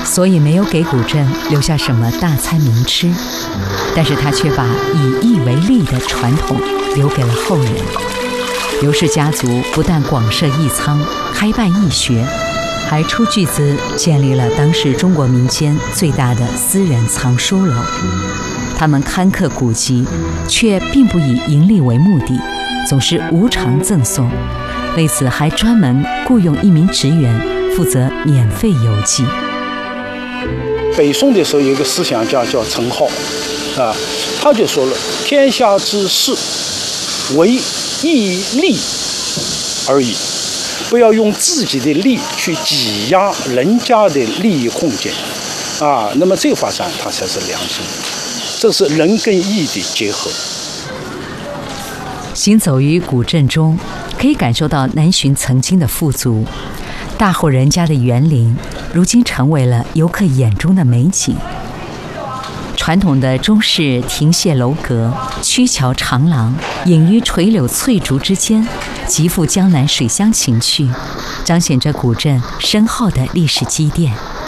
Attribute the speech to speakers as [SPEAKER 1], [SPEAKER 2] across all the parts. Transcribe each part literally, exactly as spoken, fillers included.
[SPEAKER 1] 所以没有给古镇留下什么大餐名吃，但是他却把以义为利的传统留给了后人。刘氏家族不但广设义仓，开办义学，还出巨资建立了当时中国民间最大的私人藏书楼。他们刊刻古籍，却并不以盈利为目的，总是无偿赠送。为此，还专门雇佣一名职员负责免费邮寄。
[SPEAKER 2] 北宋的时候有一个思想家叫陈浩，啊，他就说了：天下之事，为义利而已，不要用自己的利去挤压人家的利益空间，啊，那么这个发展它才是良心，这是人跟义的结合。
[SPEAKER 1] 行走于古镇中，可以感受到南浔曾经的富足。大户人家的园林，如今成为了游客眼中的美景。传统的中式亭榭楼阁、曲桥长廊，隐于垂柳翠竹之间，极富江南水乡情趣，彰显着古镇深厚的历史积淀。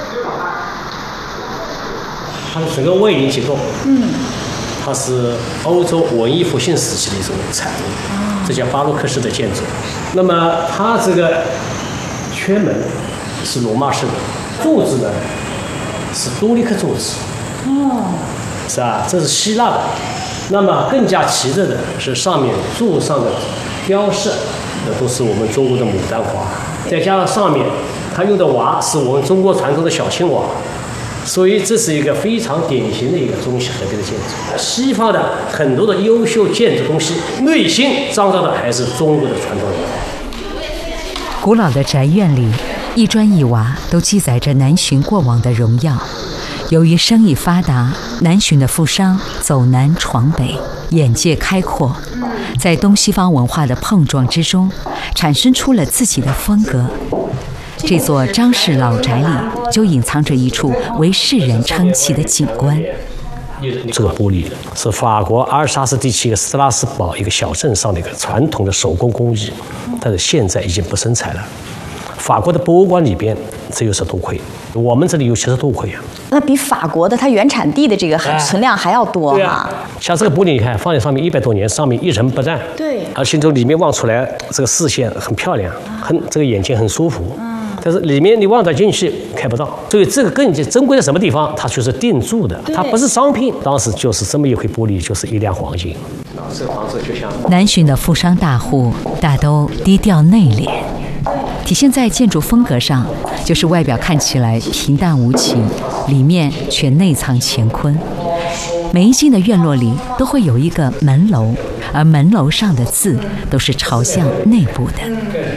[SPEAKER 3] 它的整个卫林结构，嗯，它是欧洲文艺复兴时期的一种产物，这叫巴洛克式的建筑。那么它这个圈门是罗马式的，柱子呢是多利克柱子，哦，是吧？这是希腊的。那么更加奇特的是上面柱上的雕饰，那都是我们中国的牡丹花，再加上上面它用的瓦是我们中国传统的小青瓦。所以这是一个非常典型的一个中西合璧的建筑。西方的很多的优秀建筑东西，内心彰造的还是中国的传统文化。
[SPEAKER 1] 古老的宅院里，一砖一瓦都记载着南浔过往的荣耀。由于生意发达，南浔的富商走南闯北，眼界开阔，在东西方文化的碰撞之中，产生出了自己的风格。这座张氏老宅里就隐藏着一处为世人称奇的景观。
[SPEAKER 3] 这个玻璃是法国阿尔萨斯地区一个斯拉斯堡一个小镇上的一个传统的手工工艺，但是现在已经不生产了。法国的博物馆里边只有十多块，我们这里有七十多块呀。
[SPEAKER 4] 那比法国的它原产地的这个存量还要多哈、啊。
[SPEAKER 3] 像这个玻璃，你看放在上面一百多年，上面一尘不染。
[SPEAKER 4] 对。
[SPEAKER 3] 而且从里面望出来，这个视线很漂亮，很这个眼睛很舒服。嗯。但是里面你望得进去看不到，所以这个更珍贵在什么地方？它就是定铸的，它不是商品。当时就是这么一块玻璃，就是一两黄金。这个房子就像
[SPEAKER 1] 南浔的富商大户大都低调内敛，体现在建筑风格上，就是外表看起来平淡无奇，里面却内藏乾坤。每一进的院落里都会有一个门楼，而门楼上的字都是朝向内部的。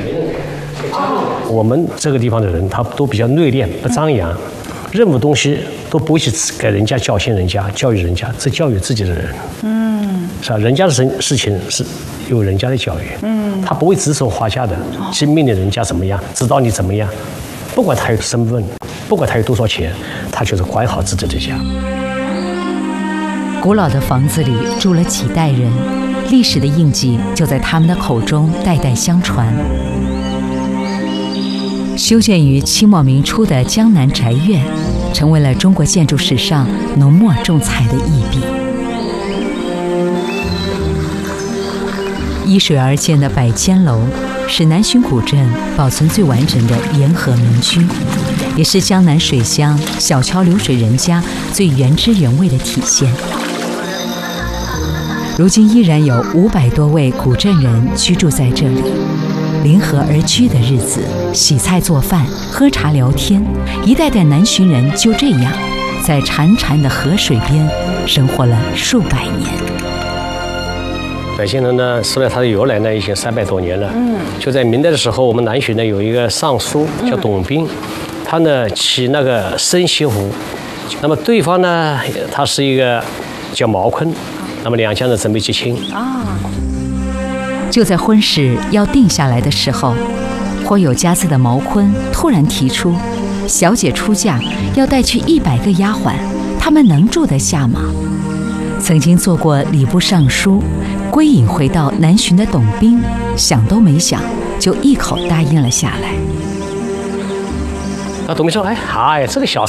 [SPEAKER 3] 我们这个地方的人，他都比较内敛，不张扬，任何东西都不会去给人家教训人家、教育人家，只教育自己的人。嗯，是吧？人家的事事情是由人家的教育。嗯，他不会指手画脚的去命令人家怎么样，指导你怎么样。不管他有身份，不管他有多少钱，他就是管好自己的家。
[SPEAKER 1] 古老的房子里住了几代人，历史的印记就在他们的口中代代相传。修建于清末明初的江南宅院，成为了中国建筑史上浓墨重彩的一笔。依水而建的百间楼，是南浔古镇保存最完整的沿河民居，也是江南水乡小桥流水人家最原汁原味的体现。如今依然有五百多位古镇人居住在这里。临河而居的日子，洗菜做饭、喝茶聊天，一代代南浔人就这样在潺潺的河水边生活了数百年。
[SPEAKER 3] 百间楼呢，说来它的由来呢，已经三百多年了。嗯，就在明代的时候，我们南浔呢有一个尚书叫董彬，他呢起那个生西湖，那么对方呢，他是一个叫毛坤，那么两家呢准备结亲啊。
[SPEAKER 1] 就在婚事要定下来的时候，颇有家资的毛坤突然提出，小姐出嫁要带去一百个丫鬟，他们能住得下吗？曾经做过礼部尚书、归隐回到南浔的董彬，想都没想，就一口答应了下来。
[SPEAKER 3] 那董彬说：“哎，嗨，这个小